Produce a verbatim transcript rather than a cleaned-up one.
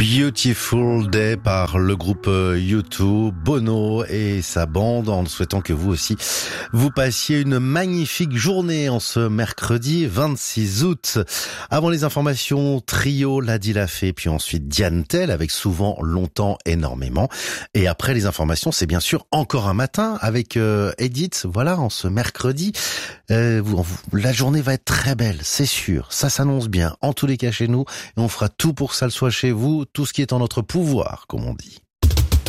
Beautiful Day par le groupe U deux, Bono et sa bande, en souhaitant que vous aussi vous passiez une magnifique journée en ce mercredi vingt-six août. Avant les informations, Trio, l'a dit, l'a fait, puis ensuite Diane Tell avec Souvent, Longtemps, Énormément. Et après les informations, c'est bien sûr Encore un matin avec euh, Edith. Voilà, en ce mercredi, euh, vous, la journée va être très belle, c'est sûr. Ça s'annonce bien, en tous les cas chez nous, et on fera tout pour que ça le soit chez vous, tout ce qui est en notre pouvoir, comme on dit.